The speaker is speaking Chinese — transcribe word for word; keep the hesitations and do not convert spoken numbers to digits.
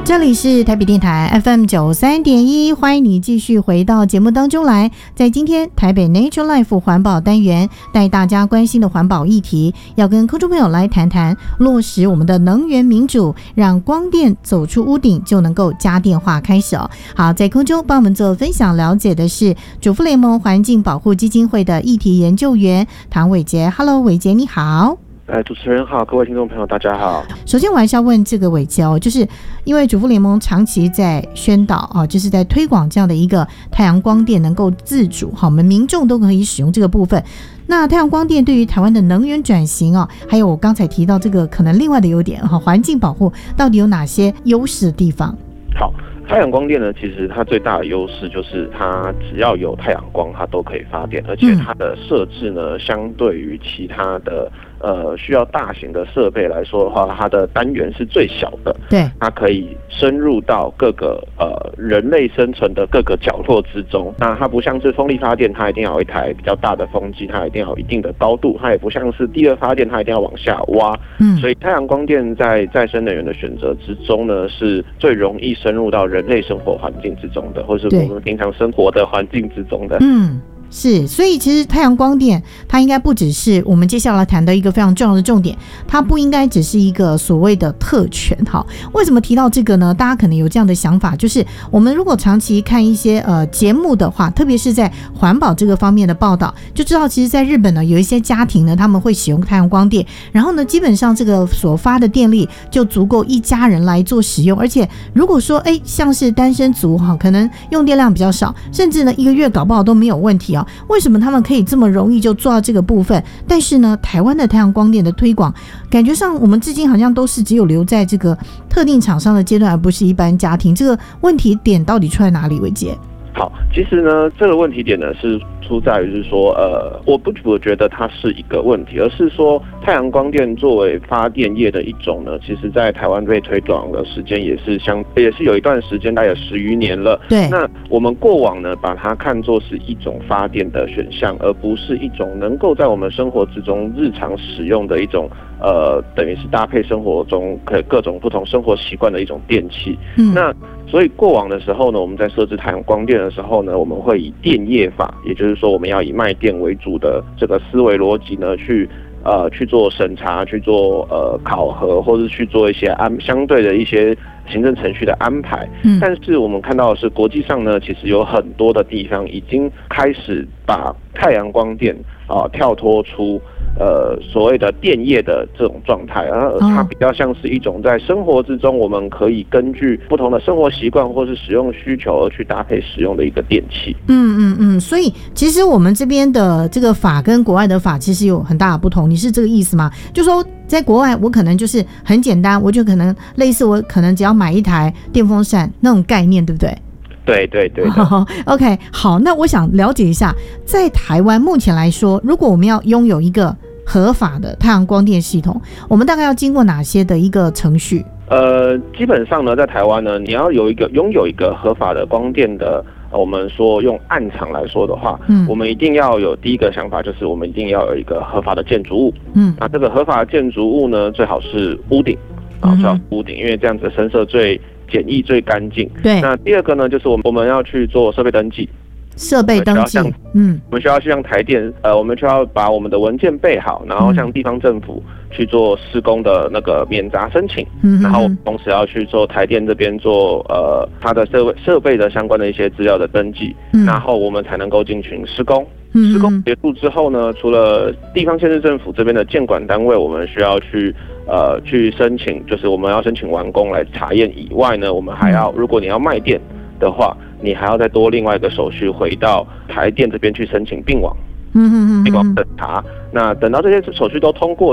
这里是台北电台 F M 九十三点一，欢迎你继续回到节目当中来。在今天台北 Nature Life 环保单元，带大家关心的环保议题，要跟空中朋友来谈谈落实我们的能源民主，让光电走出屋顶就能够家电化开始哦。好，在空中帮我们做分享了解的是主妇联盟环境保护基金会的议题研究员唐伟杰。 Hello， 伟杰你好。 哎，主持人好，各位听众朋友大家好。 首先我还是要问这个伟杰哦，就是因为主妇联盟长期在宣导啊，就是在推广这样的一个太阳光电能够自主，好，我们民众都可以使用这个部分。那太阳光电对于台湾的能源转型啊，还有我刚才提到这个可能另外的优点哈，环境保护到底有哪些优势的地方？ 好，太阳光电呢，其实它最大的优势就是它只要有太阳光，它都可以发电，而且它的设置呢，相对于其他的呃需要大型的设备来说的话，它的单元是最小的， 对， 它可以深入到各个呃人类生存的各个角落之中。那它不像是风力发电，它一定要有一台比较大的风机，它一定要有一定的高度，它也不像是地热发电，它一定要往下挖。嗯，所以太阳光电在再生能源的选择之中呢，是最容易深入到人类生活环境之中的，或是我们平常生活的环境之中的。 嗯。是，所以其实太阳光电它应该不只是我们接下来谈的一个非常重要的重点，它不应该只是一个所谓的特权。好，为什么提到这个呢？大家可能有这样的想法，就是我们如果长期看一些呃节目的话，特别是在环保这个方面的报道，就知道其实在日本呢有一些家庭呢他们会使用太阳光电，然后呢基本上这个所发的电力就足够一家人来做使用，而且如果说哎像是单身族哈，可能用电量比较少，甚至呢一个月搞不好都没有问题。为什么他们可以这么容易就做到这个部分？但是呢，台湾的太阳光电的推广，感觉上我们至今好像都是只有留在这个特定厂商的阶段，而不是一般家庭。这个问题点到底出在哪里？伟杰？ 好，其实呢，这个问题点呢是出在于是说，呃，我不我觉得它是一个问题，而是说太阳光电作为发电业的一种呢，其实在台湾被推广的时间也是相也是有一段时间，大概有十余年了。 对。 那我们过往呢，把它看作是一种发电的选项，而不是一种能够在我们生活之中日常使用的一种。呃，等于是搭配生活中可各种不同生活习惯的一种电器。嗯，那所以过往的时候呢，我们在设置太阳光电的时候呢，我们会以电业法，也就是说我们要以卖电为主的这个思维逻辑呢，去呃去做审查，去做呃考核，或者去做一些安相对的一些行政程序的安排。嗯，但是我们看到的是，国际上呢，其实有很多的地方已经开始把太阳光电啊、呃、跳脱出。呃，所谓的电业的这种状态，而它比较像是一种在生活之中，我们可以根据不同的生活习惯或是使用需求而去搭配使用的一个电器。 嗯嗯嗯，所以其实我们这边的这个法跟国外的法其实有很大的不同，你是这个意思吗？就说在国外，我可能就是很简单，我就可能类似我可能只要买一台电风扇那种概念，对不对？ 对对对、 哦、OK， 好，那我想了解一下，在台湾目前来说，如果我们要拥有一个合法的太阳光电系统，我们大概要经过哪些的一个程序？ 呃，基本上呢，在台湾呢，你要有一个拥有一个合法的光电的，我们说用案场来说的话，嗯，我们一定要有第一个想法，就是我们一定要有一个合法的建筑物，嗯，那这个合法的建筑物呢，最好是屋顶，啊，最好是屋顶，因为这样子深色最简易最干净。 对。 那第二个呢，就是我们我们要去做设备登记。 设备登记， 嗯，我们需要去向台电，呃，我们需要把我们的文件备好，然后向地方政府去做施工的那个免杂申请，嗯，然后我们同时要去做台电这边做呃它的设备设备的相关的一些资料的登记，嗯，然后我们才能够进行施工。施工结束之后呢，除了地方县市政府这边的建管单位，我们需要去呃去申请，就是我们要申请完工来查验以外呢，我们还要，如果你要卖电的话，你还要再多另外一个手续，回到台电这边去申请并网，嗯嗯嗯，并网审查。那等到这些手续都通过